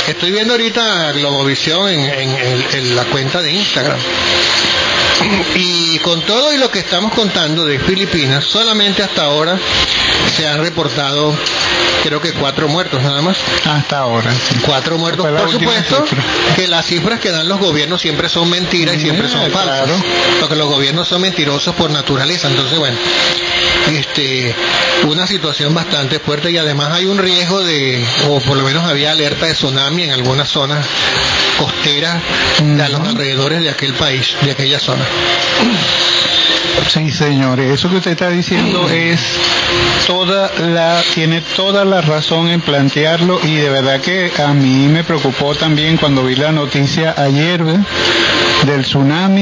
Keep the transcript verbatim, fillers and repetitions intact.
Estoy viendo ahorita Globovisión en, en, en, en la cuenta de Instagram. Y con todo y lo que estamos contando de Filipinas, solamente hasta ahora se han reportado, creo que cuatro muertos nada más. Hasta ahora, sí. Cuatro muertos. Por supuesto cifra. que las cifras que dan los gobiernos siempre son mentiras y siempre son falsas. Claro. Porque los gobiernos son mentirosos por naturaleza. Entonces, bueno, este, una situación bastante fuerte, y además hay un riesgo de, o por lo menos había alerta de tsunami en algunas zonas costeras de a los alrededores de aquel país, de aquella zona. Sí, señores, eso que usted está diciendo es toda la, tiene toda la razón en plantearlo, y de verdad que a mí me preocupó también cuando vi la noticia ayer, ¿ve?, del tsunami.